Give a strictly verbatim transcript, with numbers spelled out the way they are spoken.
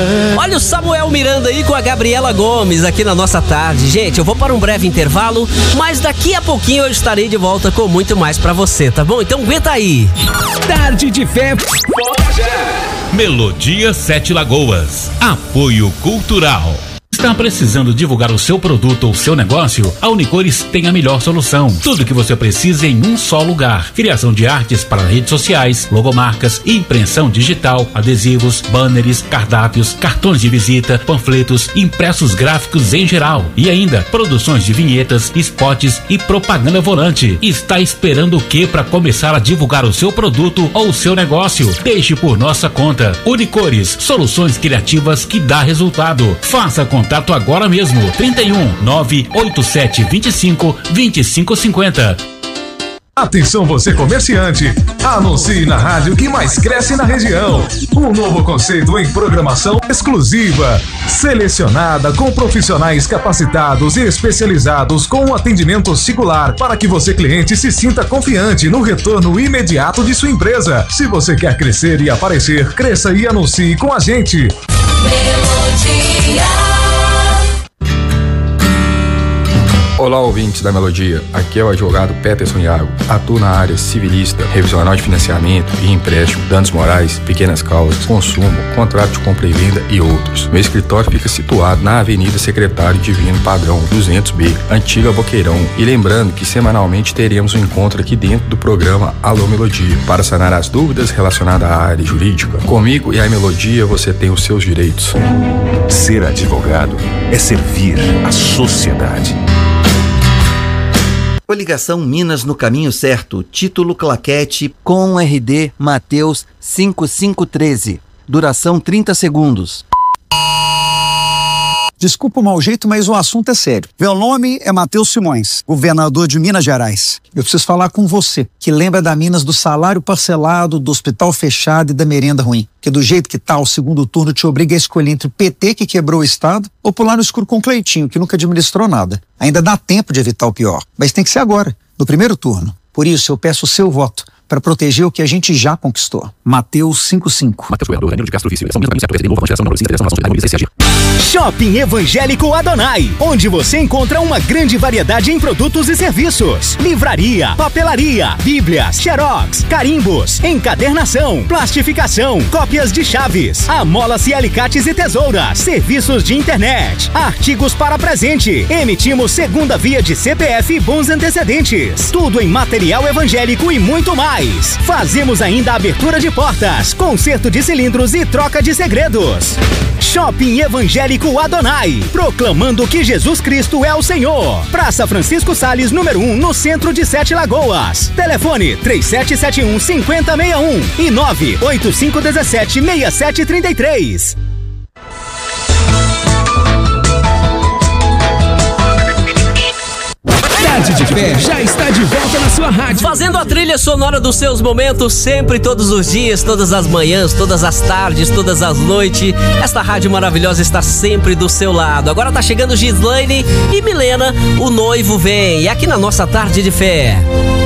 Olha o Samuel Miranda aí com a Gabriela Gomes aqui na nossa tarde. Gente, eu vou para um breve intervalo, mas daqui a pouquinho eu estarei de volta com muito mais pra você, tá bom? Então aguenta aí. Tarde de Fé. Volta já. Melodia Sete Lagoas. Apoio Cultural. Está precisando divulgar o seu produto ou seu negócio? A Unicores tem a melhor solução. Tudo que você precisa em um só lugar. Criação de artes para redes sociais, logomarcas, impressão digital, adesivos, banners, cardápios, cartões de visita, panfletos, impressos gráficos em geral. E ainda, produções de vinhetas, spots e propaganda volante. Está esperando o que para começar a divulgar o seu produto ou o seu negócio? Deixe por nossa conta. Unicores, soluções criativas que dá resultado. Faça contato agora mesmo. trinta e um, nove oito sete, vinte e cinco, vinte e cinco cinquenta. Atenção você comerciante, anuncie na rádio que mais cresce na região. Um novo conceito em programação exclusiva, selecionada com profissionais capacitados e especializados com um atendimento singular para que você cliente se sinta confiante no retorno imediato de sua empresa. Se você quer crescer e aparecer, cresça e anuncie com a gente. Melodia. Olá, ouvintes da Melodia, aqui é o advogado Peterson Iago, atuo na área civilista, revisional de financiamento e empréstimo, danos morais, pequenas causas, consumo, contrato de compra e venda e outros. Meu escritório fica situado na Avenida Secretário Divino Padrão duzentos B, Antiga Boqueirão, e lembrando que semanalmente teremos um encontro aqui dentro do programa Alô Melodia, para sanar as dúvidas relacionadas à área jurídica. Comigo e a Melodia você tem os seus direitos. Ser advogado é servir a sociedade. Coligação Minas no Caminho Certo, título claquete com R D Mateus cinco cinco um três, duração trinta segundos. Desculpa o mau jeito, mas o assunto é sério. Meu nome é Matheus Simões, governador de Minas Gerais. Eu preciso falar com você, que lembra da Minas do salário parcelado, do hospital fechado e da merenda ruim. Que do jeito que tá, o segundo turno te obriga a escolher entre o P T, que quebrou o Estado, ou pular no escuro com o Cleitinho, que nunca administrou nada. Ainda dá tempo de evitar o pior, mas tem que ser agora, no primeiro turno. Por isso, eu peço o seu voto, para proteger o que a gente já conquistou. Mateus cinco cinco. Mateus Goiador, Danilo de Castro Vício, São Minas, Caminho Certo, Novo, Consideração, Número cinco, Federação, Nações, Harmonia, C C A G. Shopping Evangélico Adonai, onde você encontra uma grande variedade em produtos e serviços. Livraria, papelaria, bíblias, xerox, carimbos, encadernação, plastificação, cópias de chaves, amolas-se alicates e tesouras, serviços de internet, artigos para presente. Emitimos segunda via de C P F e bons antecedentes. Tudo em material evangélico e muito mais. Fazemos ainda a abertura de portas, conserto de cilindros e troca de segredos. Shopping Evangélico Adonai, proclamando que Jesus Cristo é o Senhor. Praça Francisco Sales, número um, no centro de Sete Lagoas. Telefone três sete sete um, cinco zero seis um e nove oito cinco um sete, seis sete três três. Tarde de Fé já está de volta na sua rádio. Fazendo a trilha sonora dos seus momentos, sempre, todos os dias, todas as manhãs, todas as tardes, todas as noites. Esta rádio maravilhosa está sempre do seu lado. Agora tá chegando Gislaine e Milena, o noivo vem. E aqui na nossa Tarde de Fé.